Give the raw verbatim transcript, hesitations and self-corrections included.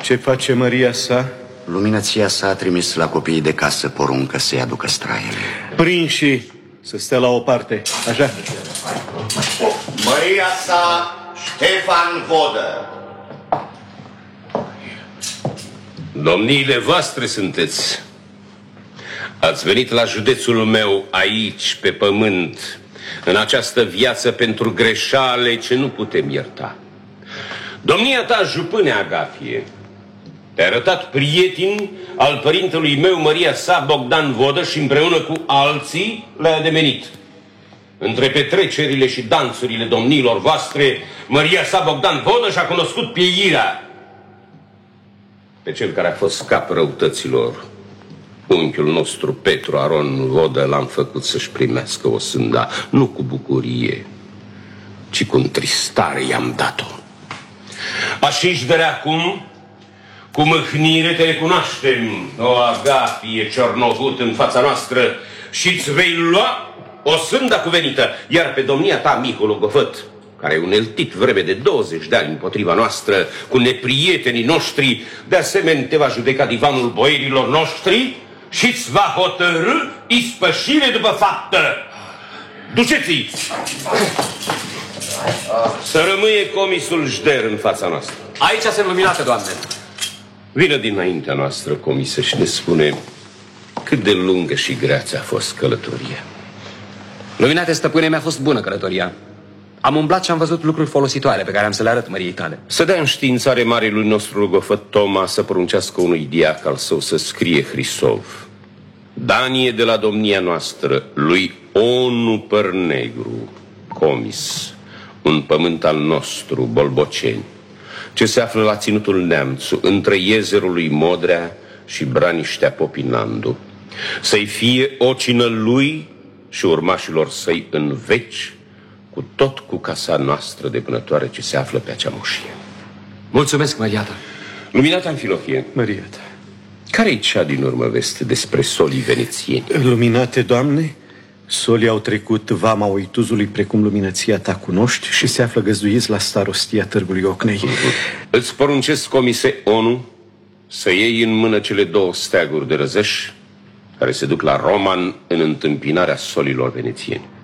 Ce face măria sa? Luminăția sa a trimis la copiii de casă poruncă să-i aducă straiele. Prinși să stea la o parte, așa? Măria sa, Ștefan Vodă. Domniile voastre sunteți. Ați venit la județul meu aici, pe pământ, în această viață pentru greșale ce nu putem ierta. Domnia ta, jupâne Agafie, te-a arătat prieten al părintelui meu, măria sa, Bogdan Vodă, și împreună cu alții le-a ademenit. Între petrecerile și dansurile domniilor voastre, măria sa, Bogdan Vodă, și-a cunoscut pieirea. Pe cel care a fost cap răutăților, unchiul nostru Petru Aron Vodă, l-am făcut să-și primească o sânda, nu cu bucurie, ci cu întristare i-am dat-o. Așa-și de acum, cu mâhnire te recunoaștem, o Agafie Ciornogut, în fața noastră, și-ți vei lua o sânda cuvenită, iar pe domnia ta, Mihu Logofăt, care e uneltit vreme de douăzeci de ani împotriva noastră, cu neprietenii noștri, de asemenea te va judeca divanul boierilor noștri și-ți va hotărâ ispășire după faptă. Duceți-i! Să rămâie comisul Jder în fața noastră. Aici sunt luminate, doamne. Vină dinaintea noastră, comisă, și ne spune cât de lungă și grea ți-a fost călătoria. Luminate, stăpâne, mi-a fost bună călătoria. Am umblat și am văzut lucruri folositoare pe care am să le arăt măriei tale. Să dea înștiințare marelui nostru rugăfăt Toma să poruncească unui diac al său să scrie Hrisov. Danie de la domnia noastră, lui Onu Părnegru, comis, un pământ al nostru, Bolboceni, ce se află la Ținutul Neamțu, între Iezerul lui Modrea și Braniștea Popinandu, să-i fie ocină lui și urmașilor săi în veci, cu tot cu casa noastră de vânătoare ce se află pe acea moșie. Mulțumesc, măriata. Luminata Amfilohie, Măriata. care-i cea din urmă veste despre solii venețieni? Luminate, doamne, solii au trecut vama Oituzului, precum luminăția ta cunoști, și se află găzduiți la starostia Târgului Ocnei. Uh-huh. Îți poruncesc, comise Onu, să iei în mână cele două steaguri de răzăși care se duc la Roman în întâmpinarea solilor venețieni.